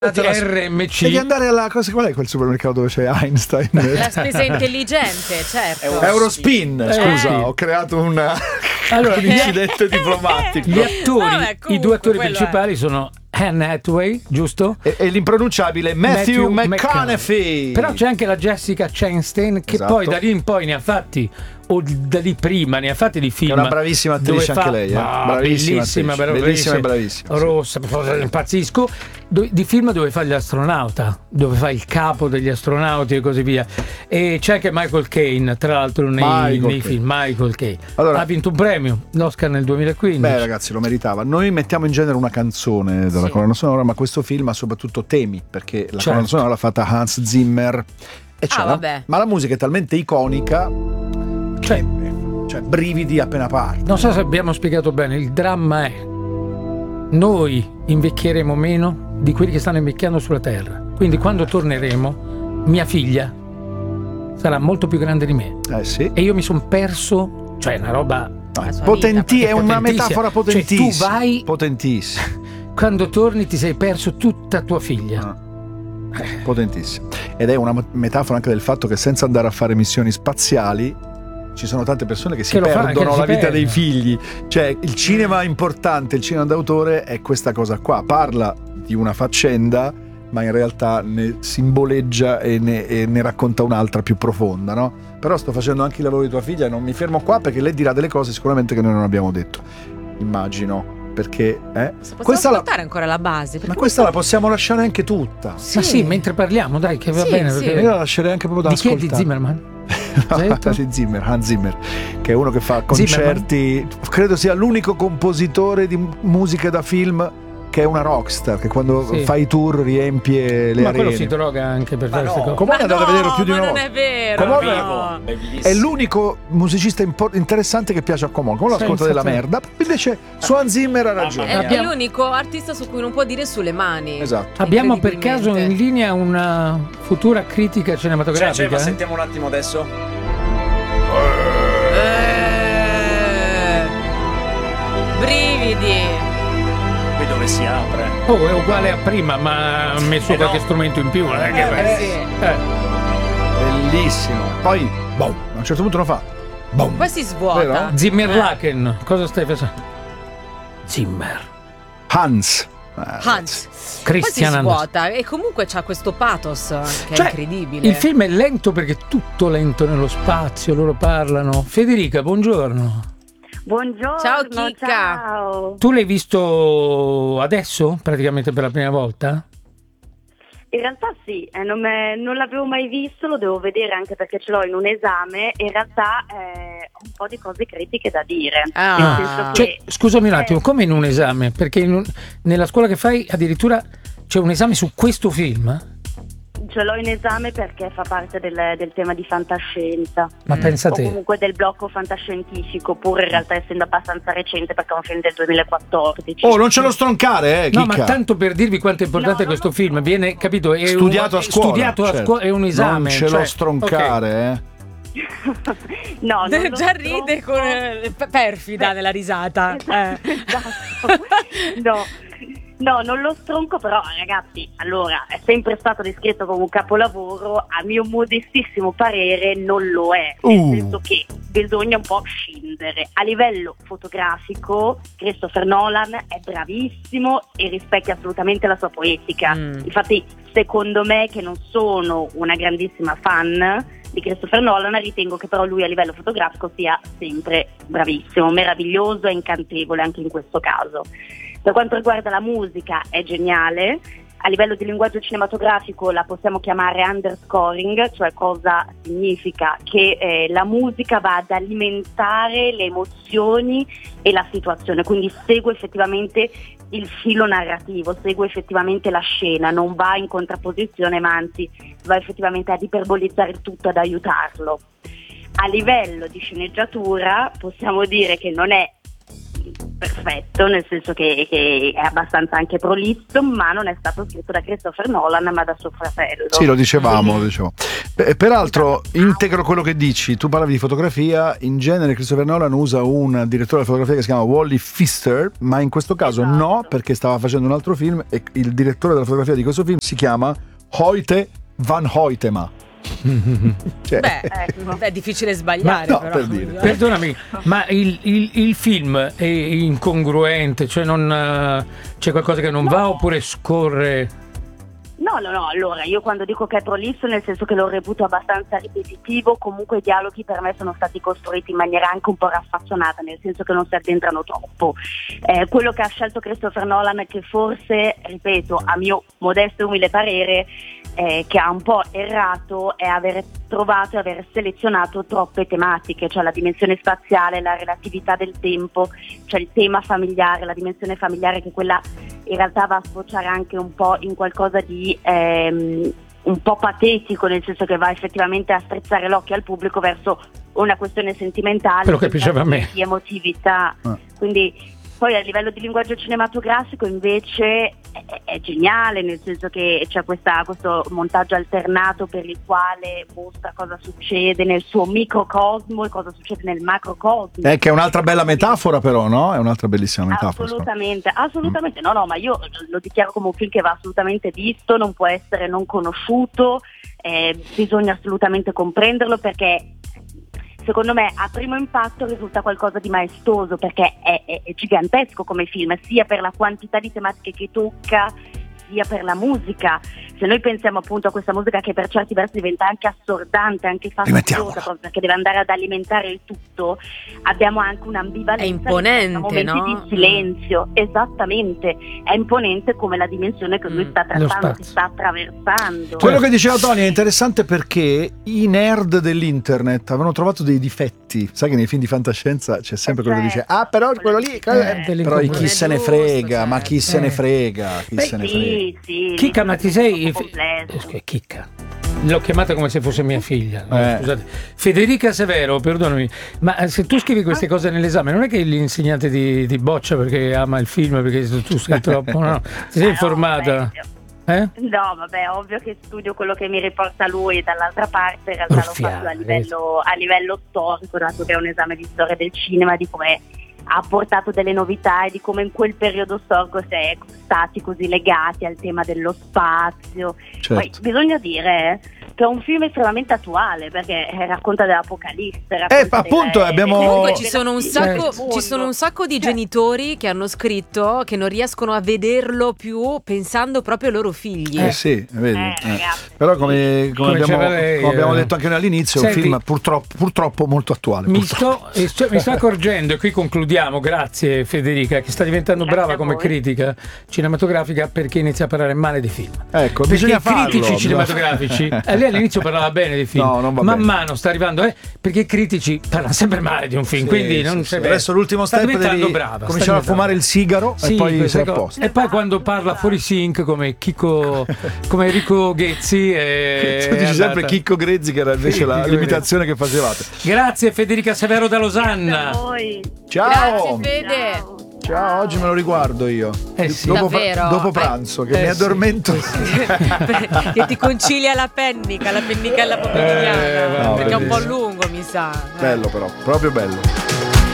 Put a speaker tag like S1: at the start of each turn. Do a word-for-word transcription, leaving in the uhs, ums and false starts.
S1: R M C.
S2: Devi andare alla cosa, qual è quel supermercato dove c'è Einstein?
S3: La spesa intelligente, certo.
S2: Eurospin,
S3: Eh.
S2: scusa, ho creato una
S1: Allora,
S2: un incidente diplomatico.
S1: Gli attori,
S3: Vabbè, comunque,
S1: i due attori
S3: quello
S1: principali sono Anne Hathaway, giusto?
S2: E, e l'impronunciabile Matthew,
S1: Matthew
S2: McConaughey.
S1: Però c'è anche la Jessica Chastain che
S2: Esatto.
S1: poi da lì in poi ne ha fatti, o da lì prima ne ha fatti di film.
S2: È una bravissima attrice
S1: dove
S2: anche
S1: fa-
S2: lei, eh?
S1: Ah,
S2: Bravissima
S1: bellissima,
S2: attrice,
S1: però,
S2: bellissima e bravissima, sì.
S1: rossa, impazzisco. Do- di film dove fa l'astronauta, dove fa il capo degli astronauti e così via. E c'è anche Michael Caine, tra l'altro, nei,
S2: Michael
S1: nei
S2: Caine.
S1: film. Michael Caine
S2: Allora-
S1: ha vinto un premio, l'Oscar nel duemilaquindici.
S2: Beh, ragazzi, lo meritava. Noi mettiamo in genere una canzone dalla
S3: Sì.
S2: colonna sonora, ma questo film ha soprattutto temi, perché la
S1: Certo.
S2: colonna sonora l'ha fatta Hans Zimmer. E c'è
S3: Ah,
S2: la-
S3: vabbè.
S2: ma la musica è talmente iconica
S1: Cioè,
S2: che cioè brividi appena parte.
S1: non so se abbiamo spiegato bene, il dramma è: noi invecchieremo meno di quelli che stanno invecchiando sulla Terra. Quindi quando torneremo, mia figlia sarà molto più grande di me.
S2: Eh sì.
S1: E io mi sono perso, cioè una roba...
S2: No,
S3: La sua
S2: potenti-
S3: vita,
S2: è una
S1: potentissima.
S2: metafora
S1: Cioè, tu
S2: potentissima.
S1: vai-
S2: Potentissima.
S1: Quando torni ti sei perso tutta tua figlia.
S2: Ah. Potentissima. Ed è una metafora anche del fatto che senza andare a fare missioni spaziali ci sono tante persone che si
S1: Che lo fa-
S2: perdono
S1: che si
S2: la vita
S1: perdono.
S2: dei figli. Cioè il cinema importante, il cinema d'autore è questa cosa qua. Parla di una faccenda, ma in realtà ne simboleggia e ne, e ne racconta un'altra più profonda, no? Però sto facendo anche il lavoro di tua figlia e non mi fermo qua perché lei dirà delle cose sicuramente che noi non abbiamo detto. Immagino. Perché eh?
S3: Possiamo
S2: questa la,
S3: ascoltare ancora la base?
S2: ma
S3: perché
S2: questa la possiamo lasciare anche tutta.
S1: Ma sì, mentre parliamo, dai, che va
S3: Sì,
S1: bene.
S3: sì.
S1: Perché...
S2: Io la lascerei anche proprio da
S1: Di chi è di
S2: ascoltare.
S1: Zimmerman? Hai detto?
S2: Di Zimmer, Hans Zimmer, che è uno che fa concerti, credo sia l'unico compositore di musiche da film che è una rockstar, che quando
S1: Sì.
S2: fa i tour riempie le
S1: Ma quello
S2: arene.
S1: si droga anche per fare queste cose.
S2: Come è andato a vederlo più di
S3: ma
S2: una
S3: non
S2: volta?
S3: è vero.
S2: Com'è?
S3: no.
S2: È l'unico musicista impor- interessante che piace a Comol. Come lo ascolta
S1: Senza
S2: della
S1: te.
S2: merda? Invece su Hans Zimmer ha ragione.
S3: È, è
S1: Abbiamo-
S3: l'unico artista su cui non può dire sulle mani.
S2: Esatto.
S1: Abbiamo per caso in
S3: Incredibilmente.
S1: linea una futura critica
S4: Cioè,
S1: cinematografica?
S4: cioè, ma
S1: eh?
S4: sentiamo un attimo adesso.
S3: Eh, brividi.
S4: Qui dove si apre.
S1: Oh, è uguale a prima, ma ha messo
S4: Eh,
S1: qualche
S4: no.
S1: strumento in più. Non è che
S3: Eh, sì.
S1: Eh.
S2: Bellissimo. Poi, boom, a un certo punto lo fa. Boom.
S3: Poi si svuota.
S2: Vero?
S1: Zimmerlaken, cosa stai facendo? Zimmer.
S2: Hans. Eh,
S3: Hans. Poi si
S1: Christian Andersen.
S3: svuota e comunque c'ha questo pathos che
S1: Cioè,
S3: è incredibile.
S1: Il film è lento perché è tutto lento nello spazio, loro parlano. Federica, buongiorno.
S5: Buongiorno,
S3: Ciao, Chicca.
S5: ciao.
S1: Tu l'hai visto adesso, praticamente per la prima volta?
S5: In realtà sì, eh, non, me- non l'avevo mai visto, lo devo vedere anche perché ce l'ho in un esame e in realtà eh, ho un po' di cose critiche da dire.
S3: Ah.
S5: Nel senso
S1: Cioè,
S5: che,
S1: scusami un
S5: eh,
S1: attimo, come in un esame? Perché in un- nella scuola che fai addirittura c'è un esame su questo film?
S5: ce l'ho in esame perché fa parte del, del tema di fantascienza.
S1: Ma pensa a
S5: O
S1: te.
S5: comunque del blocco fantascientifico, pur in realtà essendo abbastanza recente perché è un film del duemilaquattordici.
S2: Oh, non ce lo stroncare, eh,
S1: No,
S2: Chicca.
S1: ma tanto per dirvi quanto è importante
S5: No,
S1: questo
S5: no,
S1: film, viene, capito, è
S2: Studiato
S1: un,
S2: a scuola,
S1: studiato a
S2: certo.
S1: scuola, è un esame.
S2: Non ce
S1: cioè,
S2: lo stroncare, eh.
S5: No, non lo
S3: Già ride
S5: troppo.
S3: con eh, perfida
S5: Beh,
S3: nella risata. Eh.
S5: Esatto. No. No, non lo stronco, però ragazzi, allora, è sempre stato descritto come un capolavoro, a mio modestissimo parere non lo è, nel
S2: Uh.
S5: senso che bisogna un po' scindere. A livello fotografico Christopher Nolan è bravissimo e rispecchia assolutamente la sua poetica.
S3: Mm.
S5: Infatti, secondo me, che non sono una grandissima fan di Christopher Nolan, ritengo che però lui a livello fotografico sia sempre bravissimo, meraviglioso e incantevole anche in questo caso. Per quanto riguarda la musica è geniale, a livello di linguaggio cinematografico la possiamo chiamare underscoring, cioè cosa significa? Che eh, la musica va ad alimentare le emozioni e la situazione, quindi segue effettivamente il filo narrativo, segue effettivamente la scena, non va in contrapposizione ma anzi va effettivamente ad iperbolizzare il tutto, ad aiutarlo. A livello di sceneggiatura possiamo dire che non è perfetto, nel senso che, che è abbastanza anche prolisso, ma non è stato scritto da Christopher Nolan ma da suo fratello.
S2: Sì, lo dicevamo,
S5: Quindi,
S2: lo dicevamo. Beh, peraltro integro quello che dici, tu parlavi di fotografia, in genere Christopher Nolan usa un direttore della fotografia che si chiama Wally Pfister, ma in questo caso
S5: Esatto.
S2: no, perché stava facendo un altro film e il direttore della fotografia di questo film si chiama Hoyte van Hoytema. Cioè,
S3: Beh,
S5: ecco.
S3: è difficile sbagliare,
S2: Ma no,
S3: però.
S2: per dire.
S1: Perdonami, ma il, il- il film è incongruente, cioè non eh, c'è qualcosa che non va oppure scorre?
S5: No, no, no, allora io quando dico che è prolisso nel senso che lo reputo abbastanza ripetitivo, comunque i dialoghi per me sono stati costruiti in maniera anche un po' raffazzonata, nel senso che non si addentrano troppo. Eh, quello che ha scelto Christopher Nolan è che forse, ripeto, a mio modesto e umile parere, eh, che ha un po' errato è aver trovato e aver selezionato troppe tematiche, cioè la dimensione spaziale, la relatività del tempo, cioè il tema familiare, la dimensione familiare, che quella in realtà va a sfociare anche un po' in qualcosa di ehm, un po' patetico, nel senso che va effettivamente a strizzare l'occhio al pubblico verso una questione sentimentale,
S1: Quello che piaceva a me.
S5: di emotività.
S2: Ah.
S5: Quindi poi a livello di linguaggio cinematografico invece è, è geniale, nel senso che c'è questa, questo montaggio alternato per il quale mostra cosa succede nel suo microcosmo e cosa succede nel macrocosmo.
S2: è che è un'altra bella metafora però, no? È un'altra bellissima metafora.
S5: Assolutamente, assolutamente, no, no, ma io lo dichiaro come un film che va assolutamente visto, non può essere non conosciuto, eh, bisogna assolutamente comprenderlo perché secondo me a primo impatto risulta qualcosa di maestoso perché è, è, è gigantesco come film, sia per la quantità di tematiche che tocca, sia per la musica. Se noi pensiamo appunto a questa musica che per certi versi diventa anche assordante, anche fastidiosa, proprio perché deve andare ad alimentare il tutto, abbiamo anche un'ambivalenza.
S3: È imponente,
S5: momenti
S3: no?
S5: di silenzio, esattamente, è imponente come la dimensione che lui
S3: Mm,
S5: sta
S1: lo
S5: trattando,
S1: spazio.
S5: si sta attraversando.
S2: Quello che diceva Tony è interessante perché i nerd dell'internet avevano trovato dei difetti. Sai che nei film di fantascienza c'è sempre
S5: Eh,
S2: quello che dice
S5: certo.
S2: ah però quello lì,
S1: Eh,
S2: però chi
S1: dell'incongruenza.
S2: se ne
S3: Giusto,
S2: frega, ma
S3: certo.
S2: chi se ne
S1: Eh.
S2: frega, chi
S1: Beh,
S2: se ne frega.
S5: Sì, sì.
S1: Chicca, ma ti sei...
S5: È complesso.
S1: Eh, Chicca. L'ho chiamata come se fosse mia figlia. no?
S2: Eh.
S1: Scusate. Federica Severo, perdonami, ma se tu scrivi queste cose nell'esame, non è che l'insegnante ti, ti boccia perché ama il film, perché tu sei troppo, no? Ti sei
S5: Eh, no,
S1: informata?
S5: beh,
S1: Eh?
S5: No, vabbè, ovvio che studio quello che mi riporta lui e dall'altra parte in realtà lo
S1: Ruffiane,
S5: faccio a livello, a livello storico, dato che è un esame di storia del cinema, di come ha portato delle novità e di come in quel periodo storico si è stati così legati al tema dello spazio.
S2: Certo.
S5: Poi bisogna dire che è un film estremamente attuale perché eh, racconta dell'apocalisse. racconta
S2: Eh, appunto,
S5: delle-
S2: abbiamo-
S5: delle-
S3: Comunque
S5: delle-
S3: ci sono un
S5: delle-
S3: sacco,
S5: del mondo.
S3: ci sono un sacco di
S5: Cioè,
S3: genitori che hanno scritto che non riescono a vederlo più pensando proprio ai loro figli.
S2: Eh sì, vedi.
S5: Eh,
S2: eh.
S5: ragazzi.
S2: Però come, come
S1: Come
S2: abbiamo,
S1: diceva lei,
S2: come abbiamo
S1: eh.
S2: detto anche noi all'inizio, è un
S1: Senti,
S2: film purtroppo, purtroppo molto attuale.
S1: Mi
S2: purtroppo.
S1: sto, eh, sto- mi sto accorgendo, e qui concludiamo, grazie Federica, che sta diventando
S5: Grazie
S1: brava
S5: a
S1: come
S5: voi.
S1: critica cinematografica perché inizia a parlare male dei film.
S2: Ecco,
S1: Perché
S2: bisogna
S1: i
S2: farlo,
S1: critici
S2: bisogna-
S1: cinematografici, eh, lei all'inizio parlava bene dei film,
S2: No, non va
S1: man
S2: bene.
S1: mano sta arrivando, eh, perché i critici parlano sempre male di un film,
S2: Sì,
S1: quindi non
S2: sì,
S1: c'è
S2: sì.
S1: bene.
S2: Adesso l'ultimo
S1: sta
S2: step
S1: diventando
S2: devi
S1: brava, sta
S2: cominciare a
S1: diventando-
S2: fumare il sigaro
S1: Sì,
S2: e poi
S1: queste
S2: sei a
S1: cose.
S2: posto.
S1: E poi quando parla fuori sync come Chico, come Enrico Ghezzi è
S2: Tu dici sempre
S1: andata.
S2: Chicco Grezzi che era invece
S1: Sì,
S2: la
S1: Chicco
S2: l'imitazione che facevate.
S1: Grazie Federica Severo da
S5: Grazie a
S1: Losanna.
S5: voi.
S2: Ciao!
S3: Grazie Fede.
S5: Ciao.
S2: Ciao, oggi me lo riguardo io.
S1: Eh sì.
S2: dopo,
S3: Davvero?
S2: dopo
S3: Eh.
S2: pranzo, che
S1: Eh
S2: mi
S1: sì.
S2: addormento.
S3: Che ti concilia la pennica, la pennicella pomeridiana,
S1: Eh, va
S3: perché è un po'
S2: bellissimo.
S3: lungo mi sa. eh.
S2: Bello però, proprio bello.